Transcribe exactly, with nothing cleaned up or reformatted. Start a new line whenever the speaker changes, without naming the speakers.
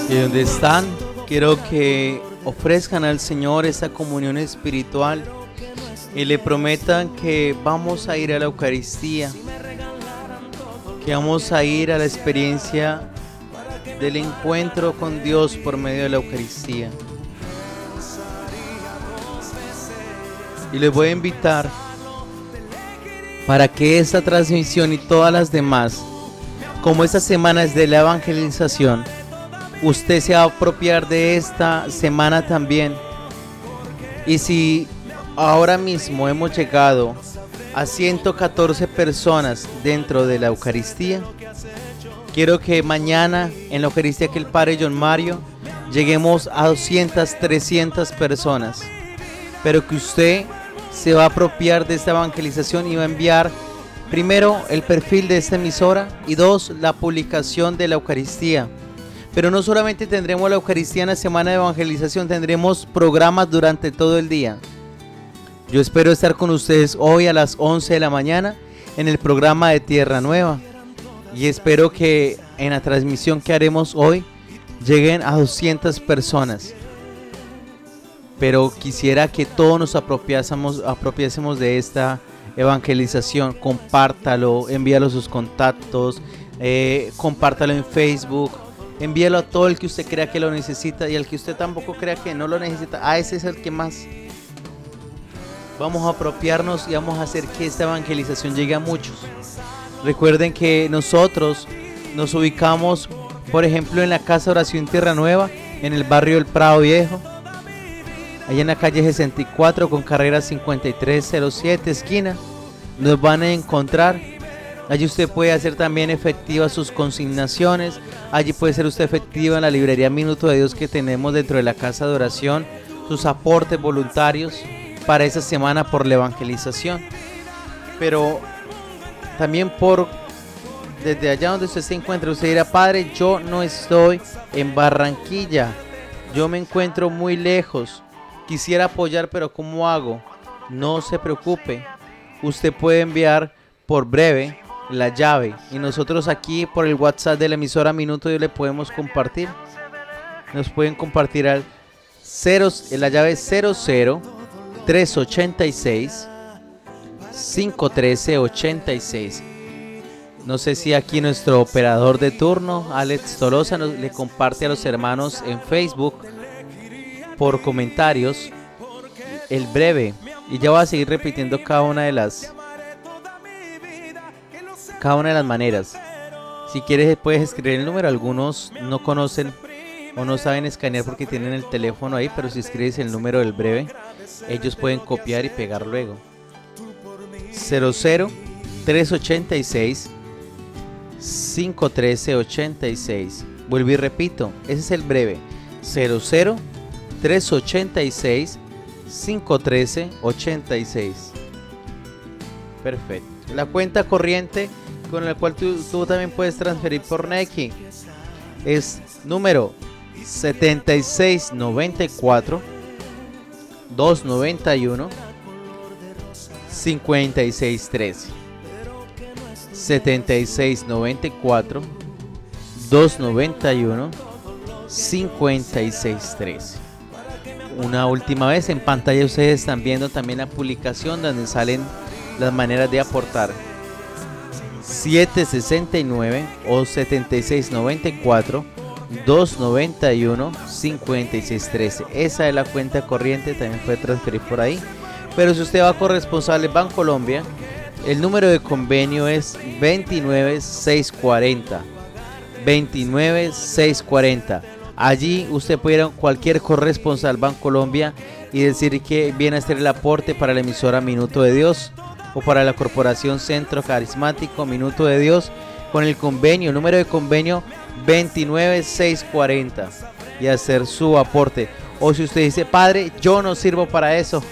Y donde están, quiero que ofrezcan al Señor esta comunión espiritual y le prometan que vamos a ir a la Eucaristía, que vamos a ir a la experiencia del encuentro con Dios por medio de la Eucaristía. Y les voy a invitar para que esta transmisión y todas las demás, como esta semana es de la evangelización, usted se va a apropiar de esta semana también. Y si ahora mismo hemos llegado a ciento catorce personas dentro de la Eucaristía, quiero que mañana en la Eucaristía que el Padre John Mario lleguemos a doscientas, trescientas personas, pero que usted se va a apropiar de esta evangelización y va a enviar primero el perfil de esta emisora y dos, la publicación de la Eucaristía. Pero no solamente tendremos la Eucaristía en la semana de evangelización, tendremos programas durante todo el día. Yo espero estar con ustedes hoy a las once de la mañana en el programa de Tierra Nueva. Y espero que en la transmisión que haremos hoy lleguen a doscientas personas. Pero quisiera que todos nos apropiásemos, apropiásemos de esta evangelización. Compártalo, envíalo a sus contactos, eh, compártalo en Facebook. Envíalo a todo el que usted crea que lo necesita y al que usted tampoco crea que no lo necesita. A ese es el que más. Vamos a apropiarnos y vamos a hacer que esta evangelización llegue a muchos. Recuerden que nosotros nos ubicamos, por ejemplo, en la Casa de Oración Tierra Nueva, en el barrio del Prado Viejo, allá en la calle sesenta y cuatro con carrera cincuenta y tres cero siete, esquina. Nos van a encontrar. Allí usted puede hacer también efectivas sus consignaciones. Allí puede ser usted efectiva en la librería Minuto de Dios que tenemos dentro de la casa de oración. Sus aportes voluntarios para esa semana por la evangelización. Pero también por desde allá donde usted se encuentra, usted dirá: Padre, yo no estoy en Barranquilla. Yo me encuentro muy lejos. Quisiera apoyar, pero ¿cómo hago? No se preocupe. Usted puede enviar por breve la llave y nosotros aquí por el WhatsApp de la emisora Minuto de Dios le podemos compartir. Nos pueden compartir al cero, la llave cero cero tres ochenta y seis cinco trece ochenta y seis. No sé si aquí nuestro operador de turno, Alex Tolosa, nos, le comparte a los hermanos en Facebook por comentarios el breve, y ya voy a seguir repitiendo cada una de las cada una de las maneras. Si quieres puedes escribir el número. Algunos no conocen o no saben escanear porque tienen el teléfono ahí, pero si escribes el número del breve, ellos pueden copiar y pegar luego. Cero cero tres ochenta y seis cinco trece ochenta y seis. Vuelvo y repito, ese es el breve. Cero cero tres ochenta y seis cinco trece ochenta y seis. Perfecto. La cuenta corriente con la cual tú, tú también puedes transferir por Nequi es número setenta y seis noventa y cuatro doscientos noventa y uno cincuenta y seis trece. setenta y seis noventa y cuatro doscientos noventa y uno cincuenta y seis trece. Una última vez, en pantalla ustedes están viendo también la publicación donde salen las maneras de aportar. Siete sesenta y nueve o setenta y seis noventa y cuatro doscientos noventa y uno cincuenta y seis trece. Esa es la cuenta corriente, también puede transferir por ahí. Pero si usted va a corresponsable Bancolombia, el número de convenio es veintinueve seiscientos cuarenta. veintinueve seiscientos cuarenta. Allí usted puede ir a cualquier corresponsal Bancolombia y decir que viene a hacer el aporte para la emisora Minuto de Dios o para la Corporación Centro Carismático Minuto de Dios con el convenio, el número de convenio veintinueve seiscientos cuarenta, y hacer su aporte. O si usted dice: Padre, yo no sirvo para eso,